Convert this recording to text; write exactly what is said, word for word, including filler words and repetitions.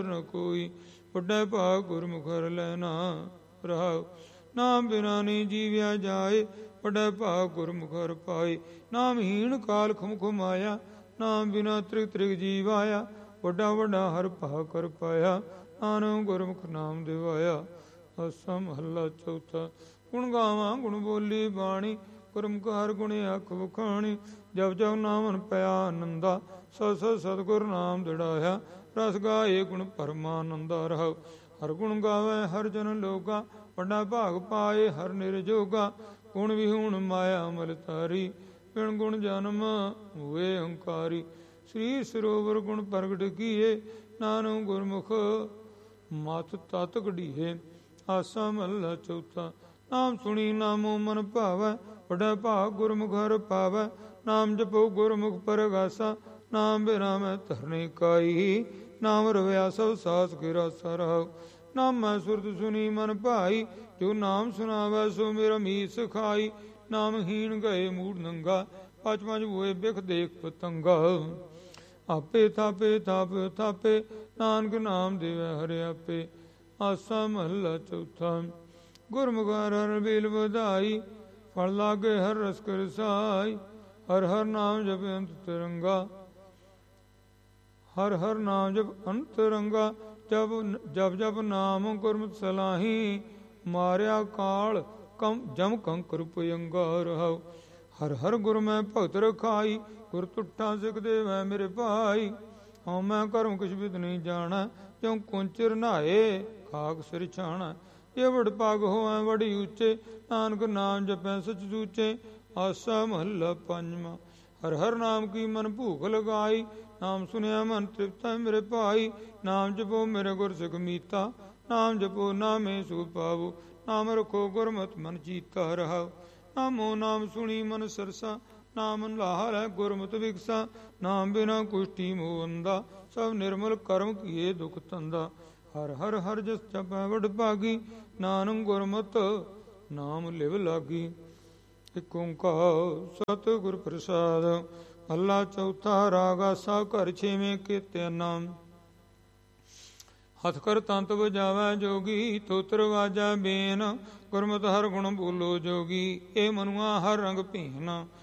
ਨ ਕੋਈ, ਵੱਡਾ ਭਾਗ ਗੁਰਮੁਖ ਹਰਿ ਲੈਣਾ ਰਹਾਉ। ਨਾਮ ਬਿਨਾ ਨਹੀਂ ਜੀਵਿਆ ਜਾਏ, ਵੱਡਾ ਭਾਗ ਗੁਰਮੁਖ ਹਰਿ ਪਾਏ। ਨਾਮਹੀਣ ਕਾਲ ਖੁਮ ਖੁਮਾਇਆ, ਨਾਮ ਬਿਨਾ ਤ੍ਰਿਗ ਤ੍ਰਿਗ ਜੀਵ ਆਇਆ, ਵੱਡਾ ਵੱਡਾ ਹਰਿ ਭਾਗ ਕਰ ਪਾਇਆ, ਨਾਨਕ ਗੁਰਮੁਖ ਨਾਮ ਦਿਵਾਇਆ। ਆਸਾ ਮਹੱਲਾ ਚੌਥਾ। ਗੁਣ ਗਾਵਾਂ ਗੁਣ ਬੋਲੀ ਬਾਣੀ, ਗੁਰਮੁਖ ਹਰਿ ਗੁਣ ਅੱਖ ਵਖਾਣੀ। ਜਪ ਜਪ ਨਾਮਨ ਪਿਆ ਆਨੰਦਾ, ਸਤ ਸਤ ਸਤਿਗੁਰ ਨਾਮ ਦਿੜਾਇਆ। ਰਸ ਗਾਏ ਗੁਣ ਪਰਮਾਨੰਦਾ ਰਹਾਉ। ਹਰਿ ਗੁਣ ਗਾਵੇ ਹਰਿ ਜਨ ਲੋਗਾ, ਵੱਡਾ ਭਾਗ ਪਾਏ ਹਰਿ ਨਿਰਜੋਗਾ। ਗੁਣ ਵਿਹੂਣ ਮਾਇਆ ਮਲ ਤਾਰੀ, ਬਿਨ ਗੁਣ ਜਨਮ ਹੋਏ ਹੰਕਾਰੀ। ਸ੍ਰੀ ਸਰੋਵਰ ਗੁਣ ਪ੍ਰਗਟ ਕੀਏ, ਨਾਨਕ ਗੁਰਮੁਖ ਮਤ ਤਤ ਘੜੀਏ। ਆਸਾ ਮਹੱਲਾ ਚੌਥਾ। ਨਾਮ ਸੁਣੀ ਨਾਮੋ ਮਨ ਭਾਵੈ, ਵੱਡਾ ਭਾਗ ਗੁਰਮੁਖ ਹਰਿ ਪਾਵੈ। ਨਾਮ ਜਪੋ ਗੁਰਮੁਖ ਪਰਗਾਸਾ, ਨਾਮ ਬਿਨਾ ਮੈਂ ਧਰਨੀ ਕਾਈ। ਨਾਮ ਰਵਿਆ ਸਭ ਸਾਸ ਕੇ ਰਾਸਾ ਰਹਾਉ। ਨਾਮ ਮੈਂ ਸੁਰਤ ਸੁਣੀ ਮਨ ਭਾਈ, ਜੋ ਨਾਮ ਸੁਣਾਵੈ ਸੋ ਮੇਰਾ ਮੀਤ ਸਖਾਈ। ਨਾਮਹੀਣ ਗਏ ਮੂੜ ਨੰਗਾ, ਪੰਜ ਪੰਜ ਹੋਏ ਬਿਖ ਦੇਖ ਪਤੰਗਾ। ਆਪੇ ਥਾਪੇ ਥਾਪ ਥਾਪੇ, ਨਾਨਕ ਨਾਮ ਦੇਵੈ ਹਰਿ ਆਪੇ। ਆਸਾ ਮਹੱਲਾ ਚੌਥਾ। ਗੁਰਮੁਖ ਹਰਿ ਹਰਿ ਬੇਲ ਵਧਾਈ, ਫਲ ਲਾਗੇ ਹਰਿ ਰਸ ਕਰ ਸਾਈ। ਹਰਿ ਹਰਿ ਨਾਮ ਜਪ ਅੰਤ ਤਿਰੰਗਾ, ਹਰਿ ਹਰਿ ਨਾਮ ਜਪ ਅੰਤ ਰੰਗਾ। ਜਪ ਜਪ ਜਪ ਨਾਮ ਗੁਰਮਤਿ ਸਲਾਹੀ, ਮਾਰਿਆ ਕਾਲ ਕਮ ਜਮ ਕੰਕਰ ਭਯੰਗਾ ਰਹਾਉ। ਹਰਿ ਹਰਿ ਗੁਰ ਮੈਂ ਭਗਤ ਰਖਾਈ, ਗੁਰ ਤੁਠਾ ਸਿੱਖ ਦੇਵੈ ਮੇਰੇ ਭਾਈ। ਹਉ ਮੈਂ ਕਰਮ ਕਿਛ ਬਿਦ ਨਹੀਂ ਜਾਣਾ, ਕਿਉ ਕੁੰਚਰ ਨਹਾਏ ਖਾਕ ਸਿਰ ਛਾਣਾ। ਇਹ ਵਡ ਪਗ ਹੋਵੈ ਵਡੀ ਉੱਚੇ, ਨਾਨਕ ਨਾਮ ਜਪੈ ਸਚ ਸੂਚੇ। ਆਸਾ ਮਹੱਲਾ ਪੰਜਵਾਂ। ਹਰਿ ਹਰਿ ਨਾਮ ਕੀ ਮਨ ਭੂਖ ਲਗਾਈ, ਨਾਮ ਸੁਨਿਆ ਮਨ ਤ੍ਰਿਪਤੈ ਮੇਰੇ ਭਾਈ। ਨਾਮ ਜਪੋ ਮੇਰੇ ਗੁਰ ਸਿੱਖ ਮੀਤਾ, ਨਾਮ ਜਪੋ ਨਾਮੇ ਸੁਖ ਪਾਵੋ। ਨਾਮ ਰਖੋ ਗੁਰਮਤਿ ਮਨ ਚੀਤਾ ਰਹਾਉ। ਨਾਮੋ ਨਾਮ ਸੁਣੀ ਮਨ ਸਰਸਾ, ਨਾਮ ਲਾਹਰ ਹੈ ਗੁਰਮਤਿ ਵਿਗਸਾ। ਨਾਮ ਬਿਨਾ ਕੁਸ਼ਟੀ ਮੋਹ ਅੰਦਾ, ਸਭ ਨਿਰਮਲ ਕਰਮ ਕੀਏ ਦੁਖ ਤੰਦਾ। ਹਰਿ ਹਰਿ ਹਰਿ ਜਸ ਜਪੈ ਵਡ ਭਾਗੀ, ਨਾਨਕ ਗੁਰਮਤਿ ਨਾਮ ਲਿਵ ਲਾਗੀ। ਇਕ ਓੰਕਾਰ ਸਤਿਗੁਰ ਪ੍ਰਸਾਦ। ਮਹੱਲਾ ਚੌਥਾ। ਰਾਗ ਆਸਾ ਘਰ ਛੇਵੇਂ ਕੀਰਤਿਆ ਨਾਮ। ਹੱਥ ਕਰ ਤੰਤ ਵਜਾਵੈ ਜੋਗੀ, ਤੋਤਰ ਵਾਜਾ ਬੇਨ। ਗੁਰਮਤਿ ਹਰਿ ਗੁਣ ਬੋਲੋ ਜੋਗੀ, ਇਹ ਮਨੁਆ ਹਰ ਰੰਗ ਭੀਨ।